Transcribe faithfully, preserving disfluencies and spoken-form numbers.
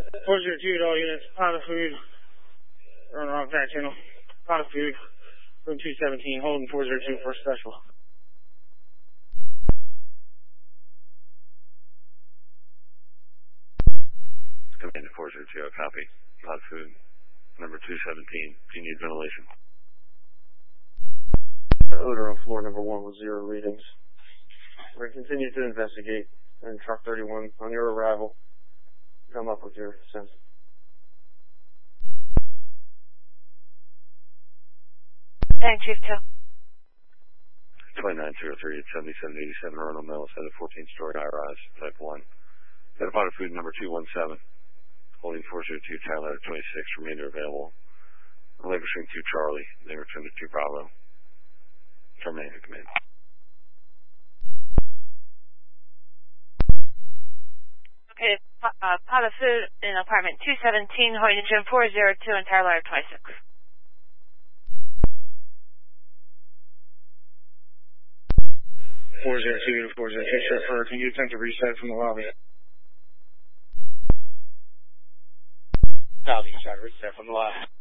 four zero two to all units. Pot of food. Or wrong back channel. Pot of food. Room two seventeen. Holding four zero two for special. Command to four zero two, I copy. Pot of food. Number two seventeen. Do you need ventilation? The odor on floor number one was zero readings. We're going to continue to investigate. And truck thirty-one, on your arrival, come up with your sense. Thanks, Chief two. twenty-nine oh three at seventy-seven eighty-seven Ronald Millis at a fourteen-story high-rise, type one. Got a pot of food number two one seven. Holding four zero two, Tyler twenty-six, remainder available. Relinquishing two Charlie, they return to two Bravo. Terminating command. Okay, uh, pot of food in apartment two seventeen, holding gym four zero two and Tyler twenty-six. four zero two to four zero two, short for, can you attempt to reset from the lobby? Lobby, try to reset from the lobby.